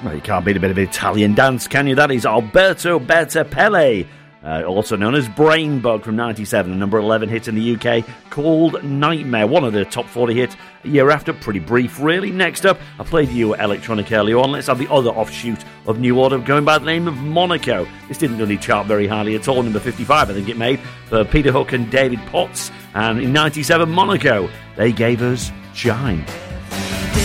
Well, you can't beat a bit of Italian dance, can you? That is Alberto Bertapelle, also known as Brainbug from 97, a number 11 hit in the UK called Nightmare, one of the top 40 hits a year after. Pretty brief, really. Next up, I played you electronic earlier on. Let's have the other offshoot of New Order going by the name of Monaco. This didn't really chart very highly at all. Number 55, I think it made, for Peter Hook and David Potts. And in 97, Monaco, they gave us Shine.